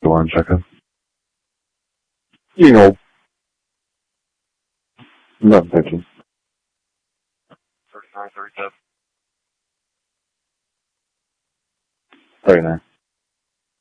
door and check it? You know, No, thank you. 39, 37. 39.